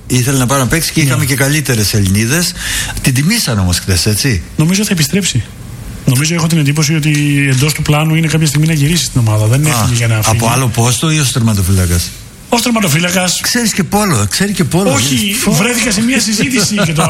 Ήθελε να πάρει να παίξει και είχαμε και καλύτερες Ελληνίδες. Την τιμήσαν όμως χθες, έτσι. Νομίζω θα επιστρέψει. Νομίζω, έχω την εντύπωση ότι εντός του πλάνου είναι κάποια στιγμή να γυρίσει στην ομάδα. Δεν έφυγε για να φύγει. Από άλλο πόστο ή ως τερματοφύλακας? Ως τερματοφύλακας. Ξέρει και πόλο. Όχι, βρέθηκα σε μια συζήτηση και το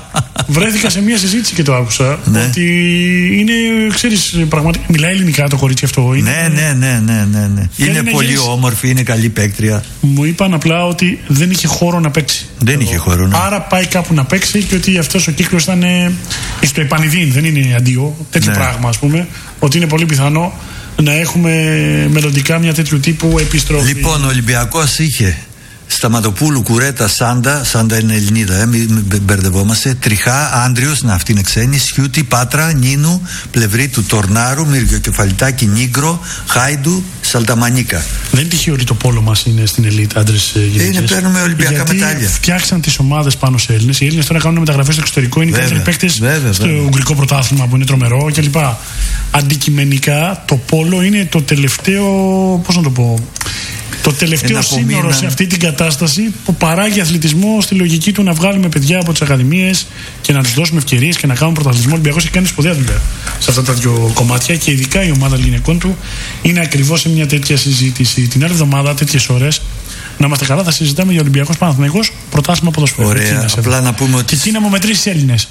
άκουσα. Ναι. Ότι είναι, ξέρεις, πραγματικά. Μιλάει ελληνικά το κορίτσι αυτό. Ναι. Είναι πολύ όμορφη, είναι καλή παίκτρια. Μου είπαν απλά ότι δεν είχε χώρο να παίξει. Δεν είχε χώρο, ναι. Άρα πάει κάπου να παίξει και ότι αυτός ο κύκλος ήταν στο επανειδήν, δεν είναι αντίο. Τέτοιο πράγμα, ας πούμε. Ότι είναι πολύ πιθανό να έχουμε μελλοντικά μια τέτοιου τύπου επιστροφή. Λοιπόν, ο Ολυμπιακός είχε Σταματοπούλου, Κουρέτα, Σάντα είναι Ελληνίδα, μην μπερδευόμαστε. Τριχά, Άντριος, αυτή είναι ξένη. Σιούτη, Πάτρα, Νίνου, Πλευρίτου, Τορνάρου, Μυριοκεφαλιτάκη, Νίγκρο, Χάιντου, Σαλταμανίκα. Δεν είναι τυχαίο ότι το πόλο μας είναι στην ελίτ, άντρες, γυναίκες. Παίρνουμε Ολυμπιακά μετάλλια. Φτιάξαν τις ομάδες πάνω σε Έλληνες. Οι Έλληνες τώρα κάνουν μεταγραφές στο εξωτερικό. Είναι οι καλύτεροι παίκτες στο Ουγγρικό πρωτάθλημα που είναι τρομερό κλπ. Αντικειμενικά το πόλο είναι το τελευταίο. Πώς να το πω. Το τελευταίο σύνορο σε αυτή την κατάσταση που παράγει αθλητισμό στη λογική του να βγάλουμε παιδιά από τις ακαδημίες και να τους δώσουμε ευκαιρίες και να κάνουν πρωταθλητισμό. Ο Ολυμπιακός έχει κάνει σπουδαία δουλειά σε αυτά τα δύο κομμάτια και ειδικά η ομάδα γυναικών του είναι ακριβώς σε μια τέτοια συζήτηση. Την άλλη εβδομάδα, τέτοιες ώρες, να είμαστε καλά, θα συζητάμε για Ολυμπιακός Παναθηναϊκός πρωτάθλημα ποδοσφαίρου. Ωραία. Απλά να πούμε ότι. Και εκεί να μου μετρήσει Έλληνες.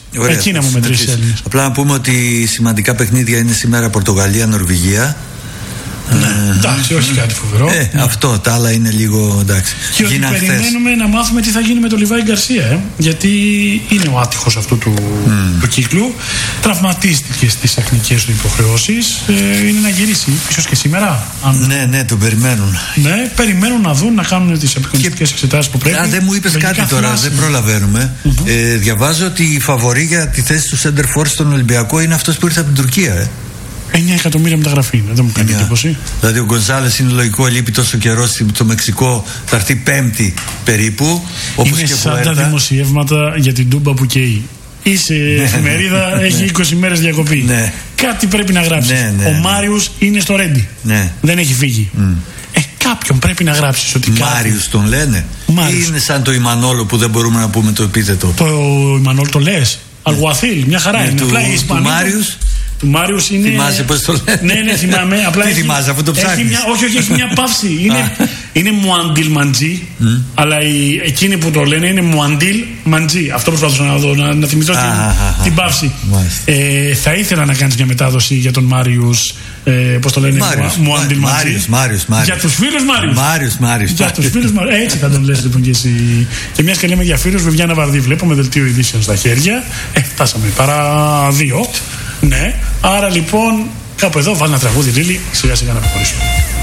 Απλά να πούμε ότι σημαντικά παιχνίδια είναι σήμερα Πορτογαλία-Νορβηγία. Εντάξει, όχι κάτι φοβερό. Αυτό, τα άλλα είναι λίγο εντάξει. Και ότι περιμένουμε να μάθουμε τι θα γίνει με τον Λιβάη Γκαρσία. Γιατί είναι ο άτυχος αυτού του κύκλου. Τραυματίστηκε στις εθνικές του υποχρεώσεις. Είναι να γυρίσει, ίσως και σήμερα. Ναι, τον περιμένουν. Ναι, περιμένουν να δουν, να κάνουν τις επικοινωνικές εξετάσεις που πρέπει. Δεν μου είπες κάτι τώρα, δεν προλαβαίνουμε. Διαβάζω ότι η φαβορή για τη θέση του Center Force στον Ολυμπιακό είναι αυτός που ήρθε από την Τουρκία. 9 εκατομμύρια μεταγραφή, δεν μου κάνει εντύπωση. Δηλαδή ο Γκονζάλες είναι λογικό, λείπει τόσο καιρό στο Μεξικό, θα έρθει Πέμπτη περίπου. Όπως είναι και σαν τα δημοσιεύματα για την Τούμπα που καίει. Είσαι εφημερίδα, έχει 20 μέρες διακοπή. Ναι. Κάτι πρέπει να γράψεις. Ο Μάριος είναι στο Ρέντι. Δεν έχει φύγει. Κάποιον πρέπει να γράψεις ότι Μάριος τον λένε. Ή είναι σαν το Ιμανόλο που δεν μπορούμε να πούμε το επίθετο. Το Ιμανόλο το λες. Αλγουαθίλ, μια χαρά είναι. Του Μάριους. Του Μάριος είναι. Θυμάσαι πώς το λένε? Ναι, θυμάμαι. Απλά τι θυμάσαι αφού το ψάχνεις? Όχι, έχει μια παύση. Είναι Μουαντίλ Μαντζή, αλλά εκείνοι που το λένε είναι Μουαντίλ Μαντζή. Αυτό προσπαθούσα να δω, να θυμηθώ την παύση. Θα ήθελα να κάνεις μια μετάδοση για τον Μάριους. Πώς το λένε? Μουαντίλ Μαντζή. Για τους φίλους Μάριους. Για τους φίλους Μάριους. Έτσι θα τον λες λοιπόν και εσύ. Και μιας και λέμε για φίλους, Βιβιάνα Βαρδί, βλέπουμε δελτίο ειδήσεων στα χέρια. Φτάσαμε παρά 2. Ναι, άρα λοιπόν κάπου εδώ βάλει ένα τραγούδι, Λίλη, σιγά σιγά να προχωρήσουμε.